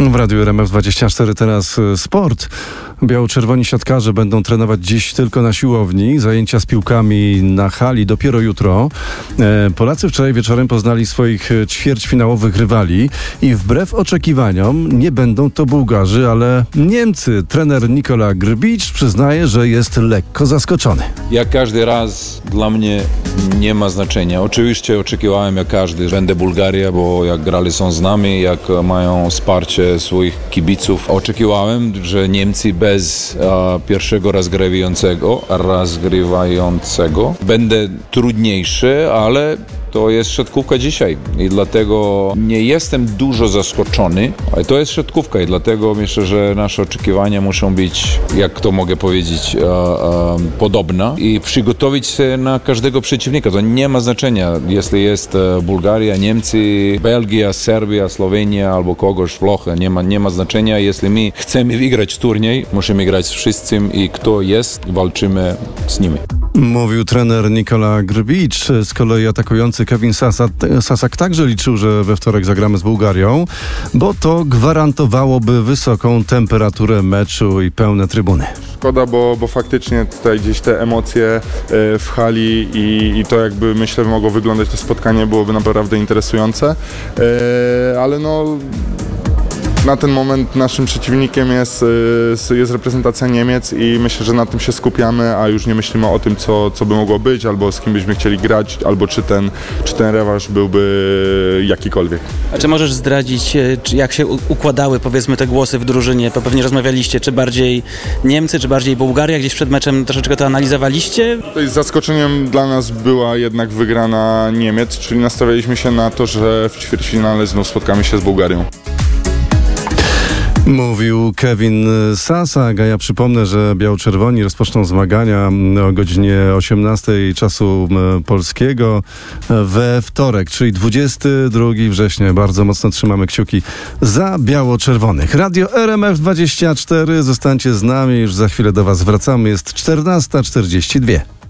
W Radiu RMF24 teraz sport. Biało-czerwoni siatkarze będą trenować dziś tylko na siłowni. Zajęcia z piłkami na hali dopiero jutro. Polacy wczoraj wieczorem poznali swoich ćwierćfinałowych rywali i wbrew oczekiwaniom nie będą to Bułgarzy, ale Niemcy. Trener Nikola Grbić przyznaje, że jest lekko zaskoczony. Jak każdy raz dla mnie nie ma znaczenia. Oczywiście oczekiwałem jak każdy, że będzie Bułgaria, bo jak grali są z nami, jak mają wsparcie swoich kibiców. Oczekiwałem, że Niemcy bez pierwszego rozgrywającego będzie trudniejsze, ale to jest siatkówka dzisiaj i dlatego nie jestem dużo zaskoczony, ale to jest siatkówka i dlatego myślę, że nasze oczekiwania muszą być, jak to mogę powiedzieć, podobne i przygotować się na każdego przeciwnika. To nie ma znaczenia, jeśli jest Bułgaria, Niemcy, Belgia, Serbia, Słowenia albo kogoś, Włochy. Nie ma znaczenia. Jeśli my chcemy wygrać turniej, musimy grać z wszystkim i kto jest, walczymy z nimi. Mówił trener Nikola Grbić. Z kolei atakujący Kevin Sasak także liczył, że we wtorek zagramy z Bułgarią, bo to gwarantowałoby wysoką temperaturę meczu i pełne trybuny. Szkoda, bo faktycznie tutaj gdzieś te emocje w hali i to jakby myślę mogło wyglądać to spotkanie byłoby naprawdę interesujące, ale no na ten moment naszym przeciwnikiem jest reprezentacja Niemiec i myślę, że na tym się skupiamy, a już nie myślimy o tym, co by mogło być, albo z kim byśmy chcieli grać, albo czy ten rewanż byłby jakikolwiek. A czy możesz zdradzić, jak się układały, powiedzmy, te głosy w drużynie? Bo pewnie rozmawialiście, czy bardziej Niemcy, czy bardziej Bułgaria? Gdzieś przed meczem troszeczkę to analizowaliście? Tutaj zaskoczeniem dla nas była jednak wygrana Niemiec, czyli nastawialiśmy się na to, że w ćwierćfinale znów spotkamy się z Bułgarią. Mówił Kevin Sasak, a ja przypomnę, że biało-czerwoni rozpoczną zmagania o godzinie 18 czasu polskiego we wtorek, czyli 22 września. Bardzo mocno trzymamy kciuki za biało-czerwonych. Radio RMF24, zostańcie z nami, już za chwilę do Was wracamy. Jest 14:42.